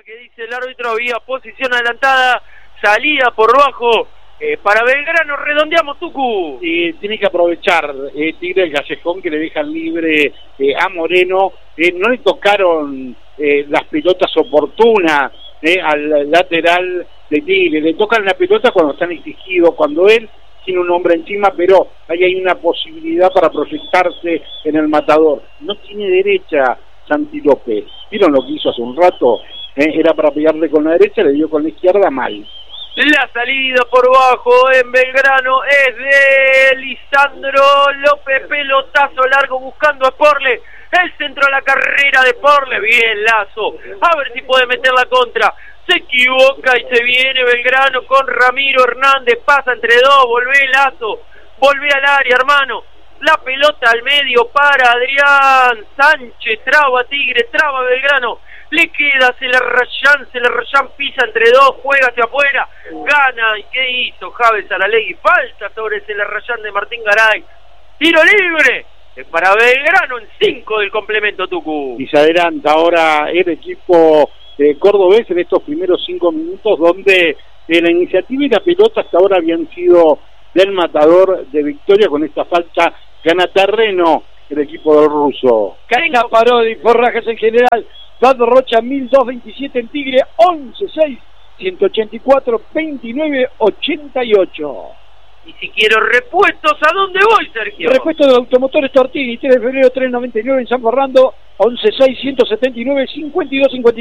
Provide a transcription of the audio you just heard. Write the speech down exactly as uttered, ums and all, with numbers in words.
que dice el árbitro, había posición adelantada, salida por bajo, eh, para Belgrano. Redondeamos, Tucu. Eh, tiene que aprovechar eh, Tigre el callejón que le dejan libre eh, a Moreno. Eh, no le tocaron eh, las pelotas oportunas eh, al lateral de Tigre, le tocan la pelota cuando están exigidos, cuando él tiene un hombre encima, pero ahí hay una posibilidad para proyectarse en el matador. No tiene derecha Santi López. ¿Vieron lo que hizo hace un rato? Eh, era para pegarle con la derecha, le dio con la izquierda mal. La salida por bajo en Belgrano es de Lisandro López, pelotazo largo buscando a Porle, el centro a la carrera de Porle, bien Lazo, a ver si puede meter la contra, se equivoca y se viene Belgrano con Ramiro Hernández, pasa entre dos, volvé Lazo, volvé al área hermano, la pelota al medio para Adrián Sánchez, traba Tigre, traba Belgrano, le queda Celarrayán, Celarrayán pisa entre dos, juega hacia afuera, gana, ¿y qué hizo Javes Saralegui? Falta sobre Celarrayán de Martín Garay, tiro libre, es para Belgrano en cinco del complemento, Tucu. Y se adelanta ahora el equipo eh, cordobés en estos primeros cinco minutos, donde eh, la iniciativa y la pelota hasta ahora habían sido del matador de Victoria. Con esta falta gana terreno el equipo del ruso. Cadena Parodi, forrajes en general, Dado Rocha mil doscientos veintisiete en Tigre, once seis, ciento ochenta y cuatro, veintinueve ochenta y ocho. Y si quiero repuestos, ¿a dónde voy, Sergio? Repuesto de Automotores Tortini, tres de febrero, tres noventa y nueve en San Fernando, once seis, ciento setenta y nueve, cincuenta y dos cincuenta y